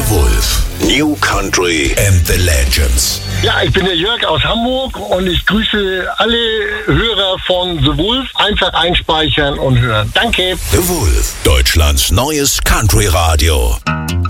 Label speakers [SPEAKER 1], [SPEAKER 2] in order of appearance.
[SPEAKER 1] The Wolf. New Country and the Legends.
[SPEAKER 2] Ja, ich bin der Jörg aus Hamburg und ich grüße alle Hörer von The Wolf. Einfach einspeichern und hören. Danke.
[SPEAKER 1] The Wolf, Deutschlands neues Country-Radio.